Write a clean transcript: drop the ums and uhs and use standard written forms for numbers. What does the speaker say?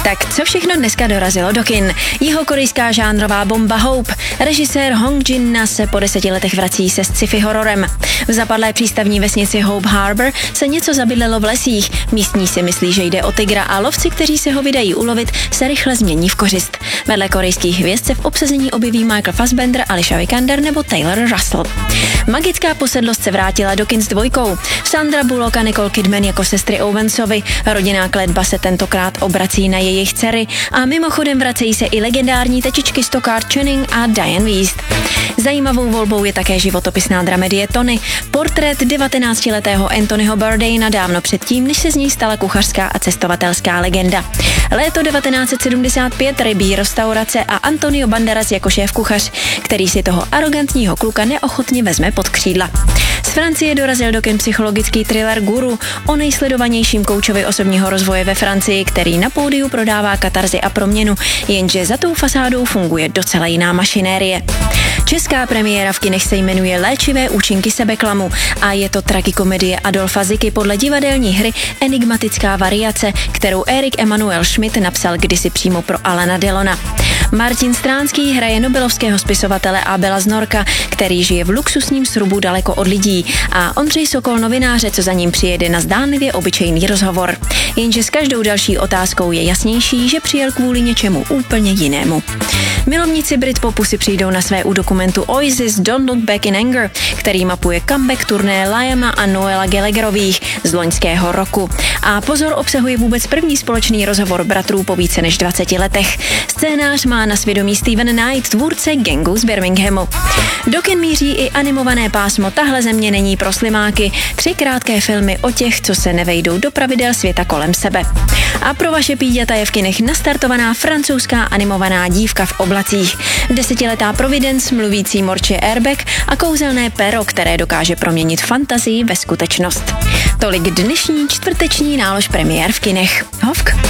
Tak co všechno dneska dorazilo do kin? Jihokorejská žánrová bomba Hope. Režisér Hong Jin-na se po 10 letech vrací se sci-fi hororem. V zapadlé přístavní vesnici Hope Harbor se něco zabydlelo v lesích. Místní si myslí, že jde o tygra a lovci, kteří se ho vydají ulovit, se rychle změní v kořist. Vedle korejských hvězd se v obsazení objeví Michael Fassbender, Alicia Vikander nebo Taylor Russell. Magická posedlost se vrátila do kin s dvojkou. Sandra Bullock a Nicole Kidman jako sestry Owensovi. Rodinná kletba se tentokrát obrací na jejich dcery a mimochodem vracejí se i legendární tečičky Stockard Channing a Diane Wiest. Zajímavou volbou je také životopisná dramedie Tony, portrét 19letého Anthonyho Bourdaina dávno předtím, než se z ní stala kuchařská a cestovatelská legenda. Léto 1975, rybí restaurace a Antonio Banderas jako šéf kuchař, který si toho arrogantního kluka neochotně vezme pod křídla. Z Francie dorazil do kin psychologický thriller Guru o nejsledovanějším koučovi osobního rozvoje ve Francii, který na pódiu prodává katarzy a proměnu, jenže za tou fasádou funguje docela jiná mašinérie. Česká premiéra v kinech se jmenuje Léčivé účinky sebeklamu a je to tragikomedie Adolfa Ziky podle divadelní hry Enigmatická variace, kterou Erik Emanuel Schmidt napsal kdysi přímo pro Alana Delona. Martin Stránský hraje nobelovského spisovatele Abela Znorka, který žije v luxusním srubu daleko od lidí, a Ondřej Sokol novináře, co za ním přijede na zdánlivě obyčejný rozhovor. Jenže s každou další otázkou je jasnější, že přijel kvůli něčemu úplně jinému. Milovníci Britpopu si přijdou na své u dokumentu Oasis Don't Look Back in Anger, který mapuje comeback turné Liama a Noela Gallagherových z loňského roku. A pozor, obsahuje vůbec první společný rozhovor bratrů po více než 20 letech. Scénář má na svědomí Steven Knight, tvůrce Gangu z Birminghamu. Do kin míří i animované pásmo Tahle země není pro slimáky, 3 krátké filmy o těch, co se nevejdou do pravidel světa kolem sebe. A pro vaše píďata je v kinech nastartovaná francouzská animovaná Dívka v oblacích. 10letá Providence, mluvící morče Airbag a kouzelné pero, které dokáže proměnit fantazii ve skutečnost. Tolik dnešní čtvrteční nálož premiér v kinech. Hovk.